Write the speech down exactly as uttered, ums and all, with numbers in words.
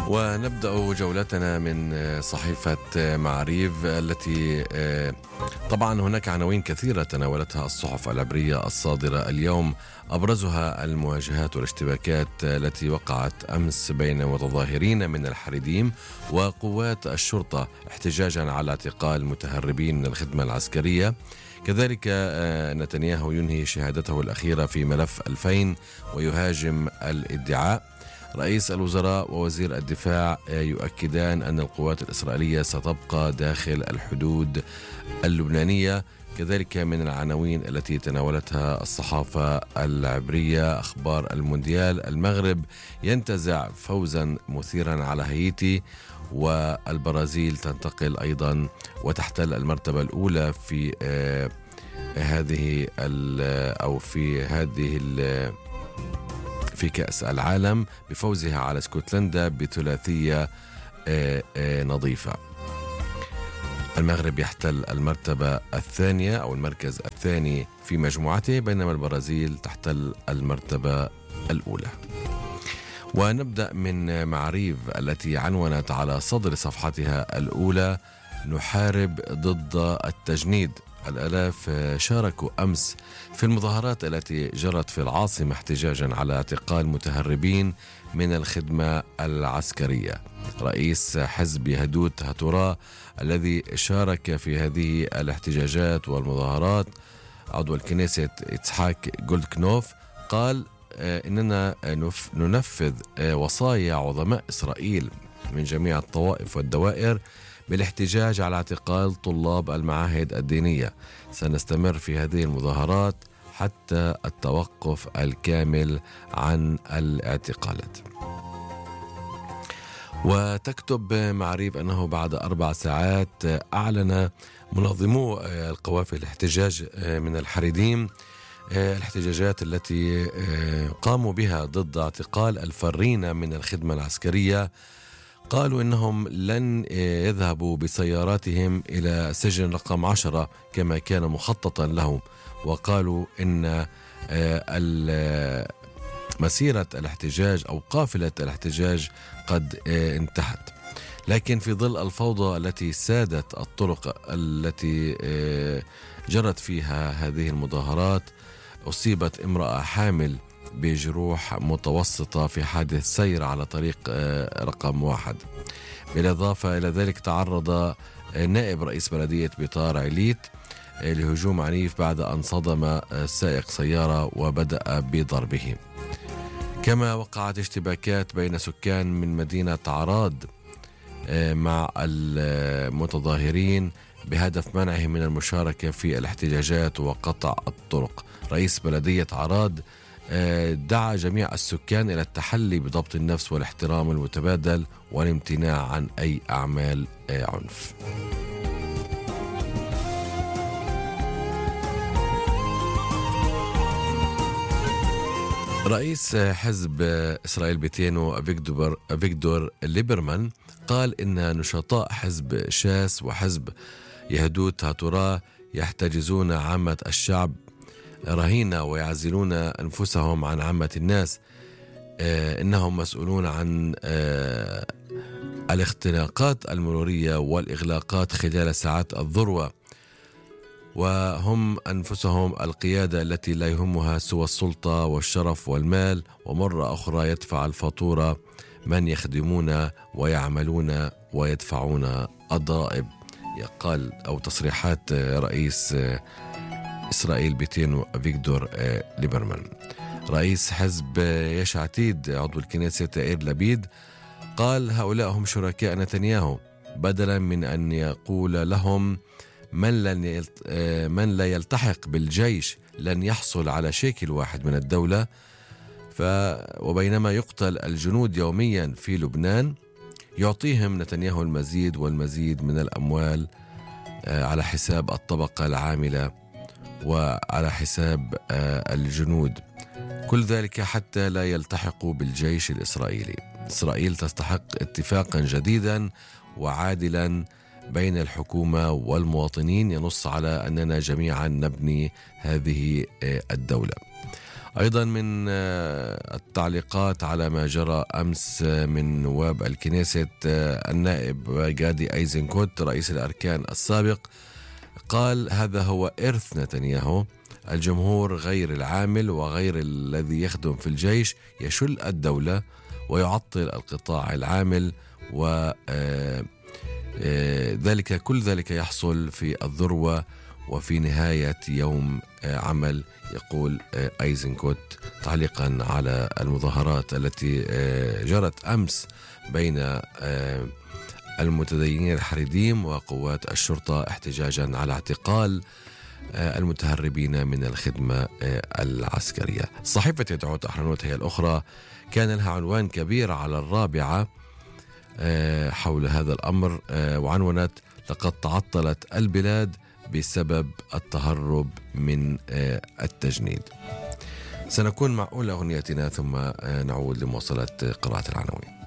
ونبدأ جولتنا من صحيفة معاريف التي طبعا هناك عناوين كثيرة تناولتها الصحف العبرية الصادرة اليوم، أبرزها المواجهات والاشتباكات التي وقعت أمس بين متظاهرين من الحريديم وقوات الشرطة احتجاجا على اعتقال متهربين من الخدمة العسكرية. كذلك نتنياهو ينهي شهادته الأخيرة في ملف ألفين ويهاجم الادعاء. رئيس الوزراء ووزير الدفاع يؤكدان أن القوات الإسرائيلية ستبقى داخل الحدود اللبنانية. كذلك من العناوين التي تناولتها الصحافة العبرية أخبار المونديال، المغرب ينتزع فوزا مثيرا على هايتي، والبرازيل تنتقل أيضا وتحتل المرتبة الأولى في آه هذه أو في هذه في كأس العالم بفوزها على اسكتلندا بثلاثية آه آه نظيفة. المغرب يحتل المرتبة الثانية أو المركز الثاني في مجموعته، بينما البرازيل تحتل المرتبة الأولى. ونبدأ من معاريف التي عنونت على صدر صفحتها الأولى: نحارب ضد التجنيد. الآلاف شاركوا أمس في المظاهرات التي جرت في العاصمة احتجاجا على اعتقال متهربين من الخدمة العسكرية. رئيس حزب يهدوت هاتورا الذي شارك في هذه الاحتجاجات والمظاهرات، عضو الكنيسة إتسحاق جولدكنوف، قال إننا ننفذ وصايا عظماء إسرائيل من جميع الطوائف والدوائر بالاحتجاج على اعتقال طلاب المعاهد الدينية. سنستمر في هذه المظاهرات حتى التوقف الكامل عن الاعتقالات. وتكتب معاريف أنه بعد أربع ساعات أعلن منظمو القوافل الاحتجاج من الحريديم الاحتجاجات التي قاموا بها ضد اعتقال الفارين من الخدمة العسكرية. قالوا إنهم لن يذهبوا بسياراتهم إلى سجن رقم عشرة كما كان مخططا لهم، وقالوا إن مسيرة الاحتجاج أو قافلة الاحتجاج قد انتهت. لكن في ظل الفوضى التي سادت الطرق التي جرت فيها هذه المظاهرات، أصيبت امرأة حامل بجروح متوسطة في حادث سير على طريق رقم واحد. بالإضافة إلى ذلك تعرض نائب رئيس بلدية بيطار عليت لهجوم عنيف بعد أن صدم سائق سيارة وبدأ بضربه. كما وقعت اشتباكات بين سكان من مدينة عراد مع المتظاهرين بهدف منعهم من المشاركة في الاحتجاجات وقطع الطرق. رئيس بلدية عراد دعا جميع السكان إلى التحلي بضبط النفس والاحترام المتبادل والامتناع عن أي أعمال عنف. رئيس حزب إسرائيل بيتينو أفيغدور, أفيغدور ليبرمان قال إن نشطاء حزب شاس وحزب يهدوت هاتورا يحتجزون عامة الشعب رهينة ويعزلون أنفسهم عن عامة الناس. آه إنهم مسؤولون عن آه الاختناقات المرورية والإغلاقات خلال ساعات الذروة، وهم أنفسهم القيادة التي لا يهمها سوى السلطة والشرف والمال، ومرة أخرى يدفع الفاتورة من يخدمون ويعملون ويدفعون الضرائب. قال أو تصريحات رئيس إسرائيل بيتينو أفيغدور ليبرمان. رئيس حزب يش عتيد عضو الكنيسة يائير لبيد قال هؤلاء هم شركاء نتنياهو، بدلا من أن يقول لهم من, لن من لا يلتحق بالجيش لن يحصل على شيكل واحد من الدولة. ف وبينما يقتل الجنود يوميا في لبنان، يعطيهم نتنياهو المزيد والمزيد من الأموال على حساب الطبقة العاملة وعلى حساب الجنود، كل ذلك حتى لا يلتحقوا بالجيش الإسرائيلي. إسرائيل تستحق اتفاقا جديدا وعادلا بين الحكومة والمواطنين ينص على أننا جميعا نبني هذه الدولة. أيضا من التعليقات على ما جرى أمس من نواب الكنيست، النائب جادي أيزنكوت رئيس الأركان السابق قال هذا هو إرث نتنياهو، الجمهور غير العامل وغير الذي يخدم في الجيش يشل الدولة ويعطل القطاع العامل، و ذلك كل ذلك يحصل في الذروة وفي نهاية يوم عمل، يقول أيزنكوت تعليقا على المظاهرات التي جرت أمس بين المتدينين الحريديم وقوات الشرطة احتجاجا على اعتقال المتهربين من الخدمة العسكرية. صحيفة يدعوت أحرنوت هي الأخرى كان لها عنوان كبير على الرابعة حول هذا الأمر، وعنونت لقد تعطلت البلاد بسبب التهرب من التجنيد. سنكون مع أولى أغنيتنا ثم نعود لمواصلة قراءة العناوين.